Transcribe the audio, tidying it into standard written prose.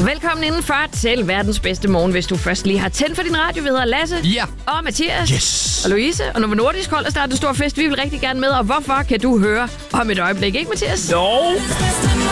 Velkommen indenfor til verdens bedste morgen, hvis du først lige har tændt for din radio. Vi hedder Lasse og Mathias og Louise. Og Novo Nordisk holder startet en stor fest. Vi vil rigtig gerne med. Og hvorfor kan du høre om et øjeblik, ikke Mathias? Jo.